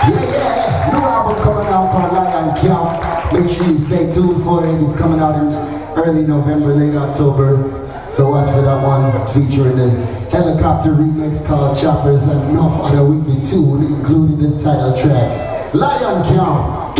New album coming out called Lion Camp. Make sure you stay tuned for it. It's coming out in early November, late October. So watch for that one, featuring the Helicopter remix called Choppers and enough other wicked tune, including this title track, Lion Camp.